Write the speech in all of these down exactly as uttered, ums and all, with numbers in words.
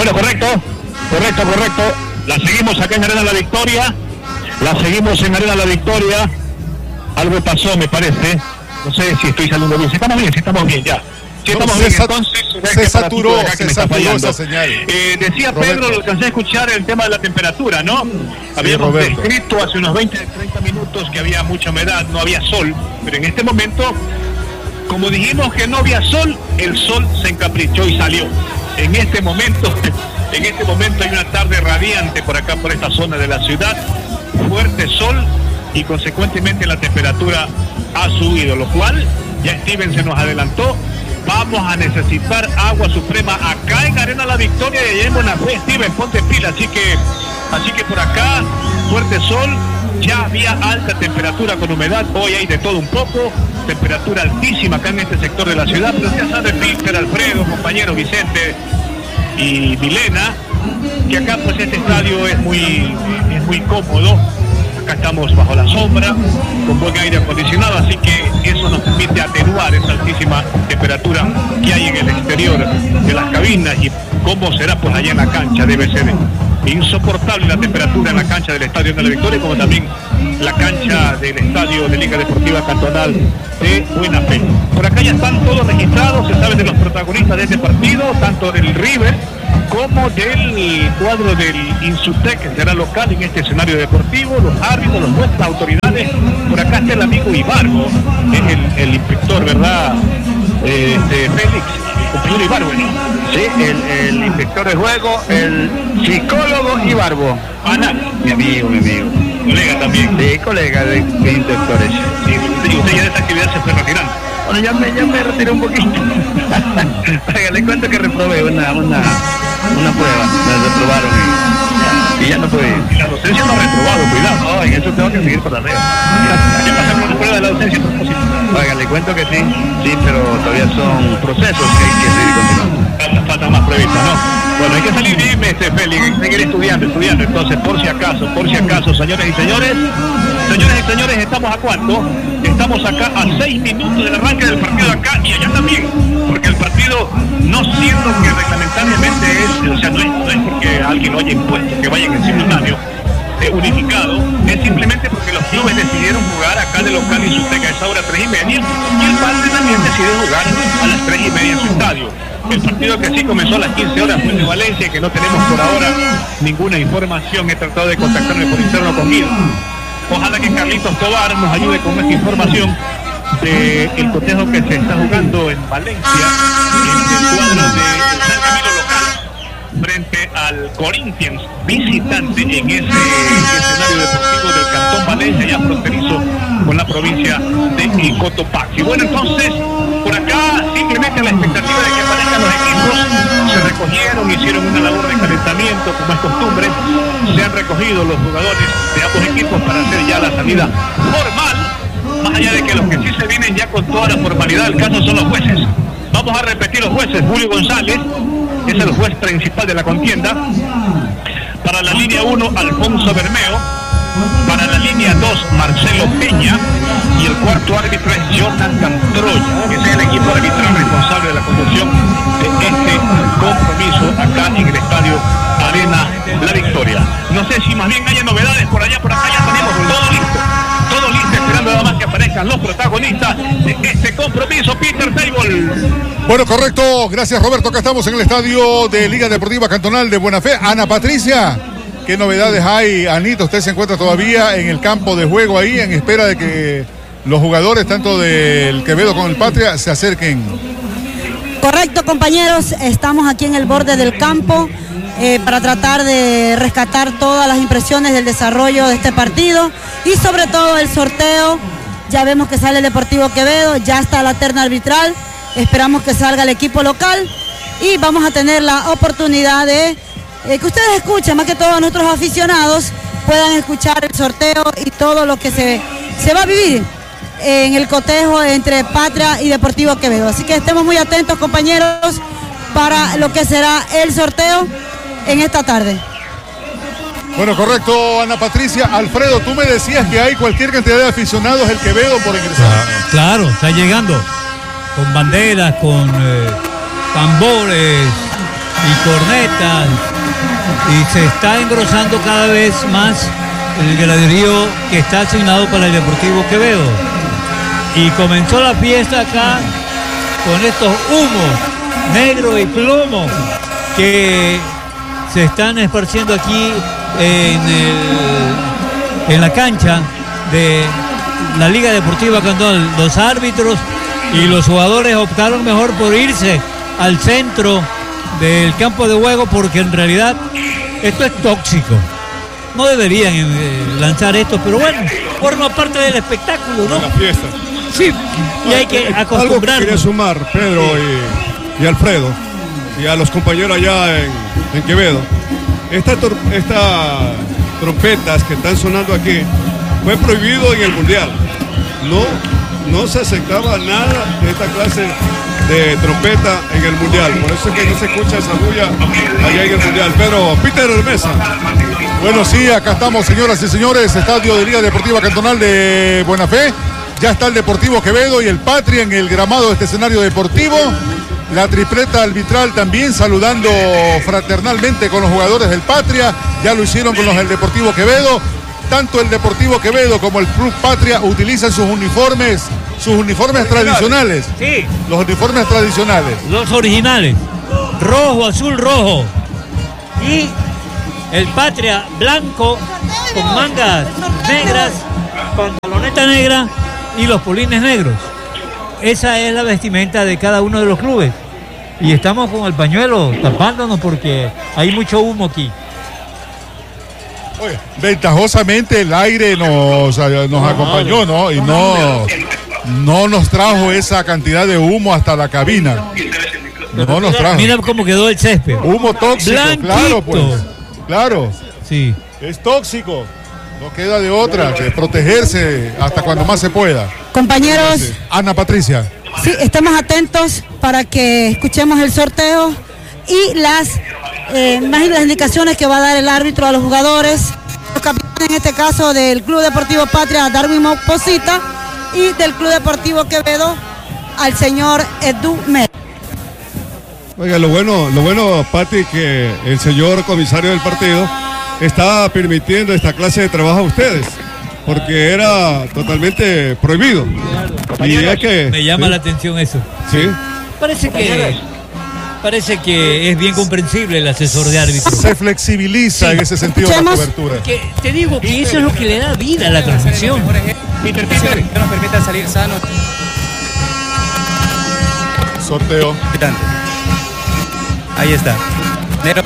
Bueno, correcto, correcto, correcto. La seguimos acá en Arena La Victoria. La seguimos en Arena La Victoria. Algo pasó, me parece. No sé si estoy saliendo bien. Si estamos bien, si estamos bien, ya. Si No, estamos se bien, sat- entonces... se saturó, se saturó esa señal. Eh, decía Roberto. Pedro, lo alcancé a escuchar el tema de la temperatura, ¿no? Habíamos Roberto. descrito hace unos veinte, treinta minutos que había mucha humedad, no había sol. Pero en este momento, como dijimos que no había sol, el sol se encaprichó y salió. En este momento, en este momento hay una tarde radiante por acá, por esta zona de la ciudad. Fuerte sol y consecuentemente la temperatura ha subido, lo cual ya Steven se nos adelantó. Vamos a necesitar agua suprema acá en Arena La Victoria y allá en Buenafé. Steven, ponte pila, así que, así que por acá, fuerte sol, ya había alta temperatura con humedad, hoy hay de todo un poco, temperatura altísima acá en este sector de la ciudad, pero ya sabe Peter, Alfredo, compañero Vicente y Milena, que acá pues este estadio es muy, es muy cómodo. Acá estamos bajo la sombra, con buen aire acondicionado, así que eso nos permite atenuar esa altísima temperatura que hay en el exterior de las cabinas. Y cómo será pues allá en la cancha, debe ser insoportable la temperatura en la cancha del Estadio de la Victoria, como también la cancha del Estadio de Liga Deportiva Cantonal de Buenafé. Por acá ya están todos registrados, se sabe de los protagonistas de este partido, tanto del River como del cuadro del Insutec, que será local en este escenario deportivo, los árbitros, los nuestras autoridades. Por acá está el amigo Ibargo, es el, el inspector, ¿verdad? Este, Félix, el compañero Ibargo, ¿no? Sí, el, el inspector de juego, el psicólogo Ibargo. Ana, Mi amigo, mi amigo. colega también. Sí, colega de, de inspectores. Sí, y usted ya de esta actividad se fue retirando. Bueno, ya me, ya me retiré un poquito. Oiga, le cuento que reprobé una, una, una prueba. Me reprobaron y, y ya no pude ir. Y la docencia no ha reprobado, cuidado. No, en eso tengo que seguir por arriba. Ya pasaron la prueba de la docencia a propósito. Oiga, le cuento que sí, sí, pero todavía son procesos que hay que seguir continuando. Falta, falta más pruebas, ¿no? Bueno, hay que salir bien, este Félix, hay que seguir estudiando, estudiando. Entonces, por si acaso, por si acaso, señores y señores, señores y señores, ¿estamos a cuánto? Estamos acá a seis minutos del arranque del partido acá y allá también, porque el partido, no siendo que reglamentariamente es, o sea, no es, no es porque alguien lo haya impuesto que vayan en simultáneo, eh, unificado, es simplemente porque los clubes decidieron jugar acá de local en su teca a esa hora tres y media, y el padre también decide jugar a las tres y media en su estadio. El partido que sí comenzó a las quince horas fue el de Valencia, que no tenemos por ahora ninguna información. He tratado de contactarme por interno con Guido. Ojalá que Carlitos Tobar nos ayude con esta información del cotejo que se está jugando en Valencia, en el cuadro de San Camilo local, frente al Corinthians visitante en ese escenario deportivo del Cantón Valencia, ya fronterizo con la provincia de Cotopaxi. Bueno, entonces, por acá simplemente la expectativa de que aparezcan los equipos. Se recogieron, hicieron una labor de calentamiento, como es costumbre. Se han recogido los jugadores de ambos equipos para hacer ya la salida formal, más allá de que los que sí se vienen ya con toda la formalidad del caso son los jueces. Vamos a repetir los jueces. Julio González es el juez principal de la contienda. Para la línea uno, Alfonso Bermeo. Para la línea dos, Marcelo Peña. Y el cuarto árbitro es Jonathan Troya, que es el equipo arbitral responsable de la conducción de este compromiso acá en el estadio Arena La Victoria. No sé si más bien haya novedades por allá, por acá ya tenemos todo listo. Todo listo, esperando nada más que aparezcan los protagonistas de este compromiso. Peter Table. Bueno, correcto. Gracias, Roberto. Acá estamos en el estadio de Liga Deportiva Cantonal de Buenafé. Ana Patricia, ¿qué novedades hay? Anita, usted se encuentra todavía en el campo de juego ahí, en espera de que los jugadores, tanto del Quevedo como el Patria, se acerquen. Correcto, compañeros. Estamos aquí en el borde del campo eh, para tratar de rescatar todas las impresiones del desarrollo de este partido y sobre todo el sorteo. Ya vemos que sale el Deportivo Quevedo, ya está la terna arbitral. Esperamos que salga el equipo local y vamos a tener la oportunidad de eh, que ustedes escuchen, más que todos nuestros aficionados puedan escuchar el sorteo y todo lo que se, se va a vivir en el cotejo entre Patria y Deportivo Quevedo. Así que estemos muy atentos, compañeros, para lo que será el sorteo en esta tarde. Bueno, correcto, Ana Patricia. Alfredo, tú me decías que hay cualquier cantidad de aficionados del Quevedo por ingresar. Ah, claro, está llegando con banderas, con eh, tambores, y cornetas, y se está engrosando cada vez más el graderío que está asignado para el Deportivo Quevedo. Y comenzó la fiesta acá con estos humos negro y plomo que se están esparciendo aquí en, el, en la cancha de la Liga Deportiva Cantón. Los árbitros y los jugadores optaron mejor por irse al centro del campo de juego, porque en realidad esto es tóxico. No deberían eh, lanzar esto, pero bueno, forma parte del espectáculo, ¿no? La fiesta. Sí, y hay que acostumbrarnos. Algo que quería sumar, Pedro y, y Alfredo, y a los compañeros allá en, en Quevedo. Estas esta trompetas que están sonando aquí fue prohibido en el Mundial. No, no se aceptaba nada de esta clase de trompeta en el Mundial. Por eso es que no se escucha esa bulla allá en el Mundial. Pero Peter Hermesa. Bueno, sí, acá estamos, señoras y señores, estadio de Liga Deportiva Cantonal de Buena Fe. Ya está el Deportivo Quevedo y el Patria en el gramado de este escenario deportivo. La tripleta arbitral también saludando fraternalmente con los jugadores del Patria. Ya lo hicieron con los del Deportivo Quevedo. Tanto el Deportivo Quevedo como el Club Patria utilizan sus uniformes, sus uniformes tradicionales. Sí. Los uniformes tradicionales. Los originales. Rojo, azul, rojo. Y el Patria blanco con mangas negras, pantaloneta negra y los polines negros. Esa es la vestimenta de cada uno de los clubes. Y estamos con el pañuelo tapándonos porque hay mucho humo aquí. Oye, ventajosamente el aire nos, nos acompañó, ¿no? Y no, no nos trajo esa cantidad de humo hasta la cabina. No nos trajo. Mira cómo quedó el césped. Humo tóxico, Blanquito. Claro, pues. Claro. Sí. Es tóxico. No queda de otra que protegerse hasta cuando más se pueda. Compañeros. Ana Patricia. Sí, estemos atentos para que escuchemos el sorteo y las, eh, más las indicaciones que va a dar el árbitro a los jugadores. Los capitanes, en este caso, del Club Deportivo Patria, Darwin Posita, y del Club Deportivo Quevedo, al señor Edu Mer. Oiga, lo bueno, lo bueno, Pati, que el señor comisario del partido está permitiendo esta clase de trabajo a ustedes, porque era totalmente prohibido. Y es que, me llama ¿sí? la atención eso. Sí. Parece que parece que es bien comprensible el asesor de árbitro. Se flexibiliza Sí. en ese sentido la cobertura. Que, te digo que eso es lo que le da vida a la transmisión. Peter, Peter, que nos permita salir sanos. Sorteo. Ahí está. Nero.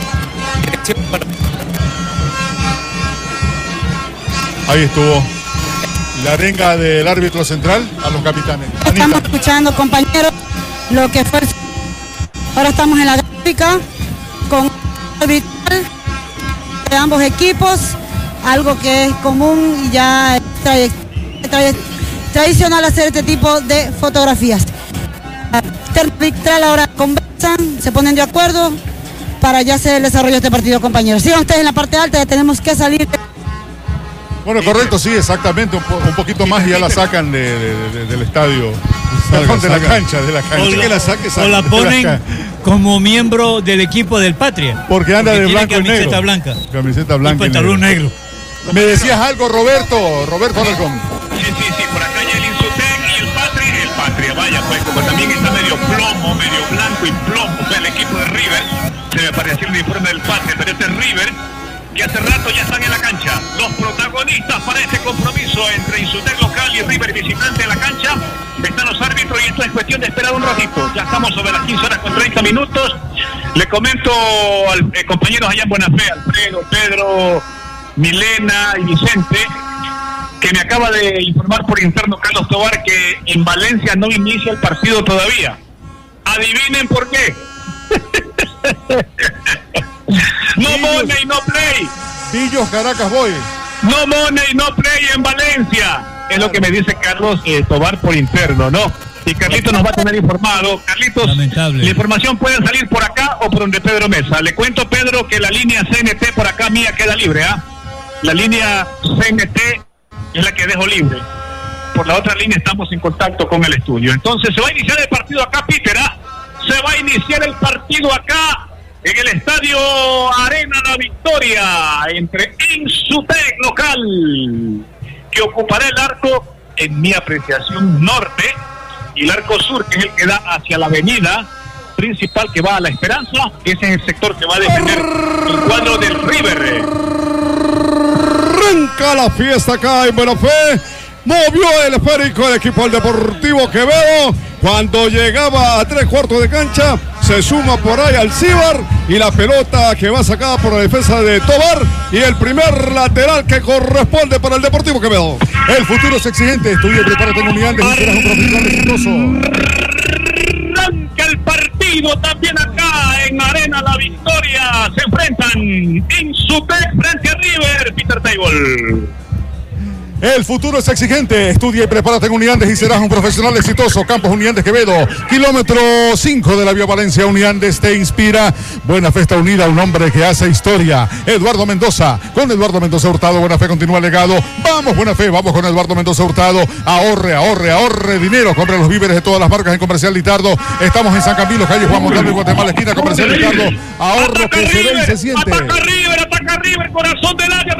Ahí estuvo la arenga del árbitro central a los capitanes. Estamos Anita. escuchando, compañeros, lo que fue. Ahora estamos en la gráfica con arbitral de ambos equipos, algo que es común y ya es tra- tra- tradicional hacer este tipo de fotografías. Arbitral ahora conversan, se ponen de acuerdo para ya hacer el desarrollo de este partido, compañeros. Sigan ustedes en la parte alta, ya tenemos que salir. Bueno, correcto, sí, exactamente. Un, po- un poquito más y ya la sacan de, de- de- del estadio. Perdón, de la salga. cancha, de la cancha. O la, que la saque, o saque. la ponen De la ca- como miembro del equipo del Patria. Porque anda Porque de tiene blanco y negro. camiseta blanca. Camiseta Y blanca y pantalón negro. Me decías algo, Roberto. Roberto Alarcón. Sí, sí, sí, por acá ya el Insutec y el Patria, el Patria, vaya, pues como también está medio plomo, medio blanco y plomo, pues el equipo de River, se me pareció el uniforme del Patria, pero este es River, que hace rato ya están en la cancha. Los protagonistas para este compromiso entre Insutec local y River visitante en la cancha, están los árbitros y esto es cuestión de esperar un ratito. Ya estamos sobre las quince horas con treinta minutos. Le comento al eh, compañeros allá en Buena Fe, Alfredo, Pedro, Milena y Vicente, que me acaba de informar por interno Carlos Tobar que en Valencia no inicia el partido todavía. Adivinen por qué. No money, no play. Pillos Caracas Boy. No money, no play en Valencia. Es lo que me dice Carlos eh, Tobar por interno, ¿no? Y Carlitos nos va a tener informado. Carlitos, Lamentable. la información puede salir por acá o por donde Pedro Mesa. Le cuento, Pedro, que la línea C N T por acá mía queda libre, ¿ah? La línea C N T es la que dejo libre. Por la otra línea estamos en contacto con el estudio. Entonces se va a iniciar el partido acá, Peter, ¿ah? Se va a iniciar el partido acá en el estadio Arena La Victoria, entre Insutec local, que ocupará el arco, en mi apreciación, norte, y el arco sur, que es el que da hacia la avenida principal que va a La Esperanza. Ese es el sector que va a defender el cuadro del River. Arranca la fiesta acá en Buena Fe. Movió el esférico el equipo del Deportivo Quevedo. Cuando llegaba a tres cuartos de cancha, se suma por ahí Alcíbar y la pelota que va sacada por la defensa de Tobar y el primer lateral que corresponde para el Deportivo Quevedo. El futuro es exigente. Estudia y prepárate en Unidades y serás un profesional exitoso. Arranca el partido también acá en Arena La Victoria. Se enfrentan Insutec frente a River. Peter Table. El futuro es exigente. Estudia y prepárate en Uniandes y serás un profesional exitoso. Campos Uniandes Quevedo, kilómetro cinco de la Vía Valencia. Uniandes te inspira. Buena Fe está unida, un hombre que hace historia. Eduardo Mendoza, con Eduardo Mendoza Hurtado. Buena Fe continúa legado. Vamos, Buena Fe, vamos con Eduardo Mendoza Hurtado. Ahorre, ahorre, ahorre dinero. Compre los víveres de todas las marcas en Comercial Litardo. Estamos en San Camilo, calle Juan Montalvo y Guatemala, esquina Comercial Litardo. Ahorro que se ve y se siente. Ataca River, ataca River, corazón del área.